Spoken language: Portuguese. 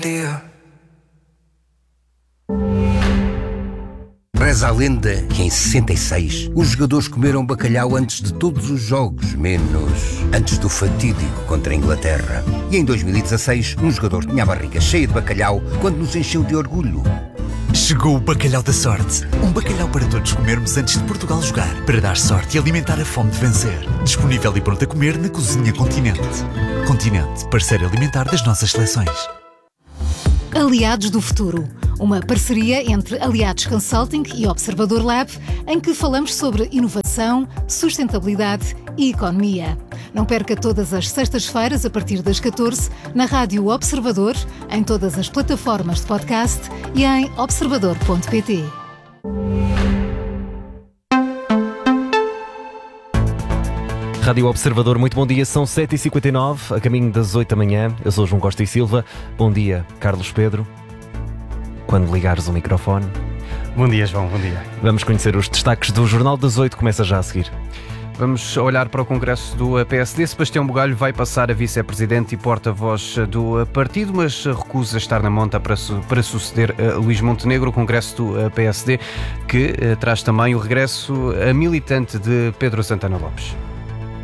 Reza a lenda que em 66 os jogadores comeram bacalhau antes de todos os jogos, menos antes do fatídico contra a Inglaterra. E em 2016 um jogador tinha a barriga cheia de bacalhau quando nos encheu de orgulho. Chegou o Bacalhau da Sorte. Um bacalhau para todos comermos antes de Portugal jogar, para dar sorte e alimentar a fome de vencer. Disponível e pronto a comer na Cozinha Continente. Continente, parceiro alimentar das nossas seleções. Aliados do Futuro, uma parceria entre Aliados Consulting e Observador Lab, em que falamos sobre inovação, sustentabilidade e economia. Não perca todas as sextas-feiras, a partir das 14, na Rádio Observador, em todas as plataformas de podcast e em observador.pt. Rádio Observador, muito bom dia, são 7h59, a caminho das 8 da manhã. Eu sou João Costa e Silva. Bom dia, Carlos Pedro. Quando ligares o microfone. Bom dia, João, bom dia. Vamos conhecer os destaques do Jornal das 8, começa já a seguir. Vamos olhar para o congresso do PSD. Sebastião Bugalho vai passar a vice-presidente e porta-voz do partido, mas recusa estar na monta para suceder a Luís Montenegro. O congresso do PSD que traz também o regresso a militante de Pedro Santana Lopes.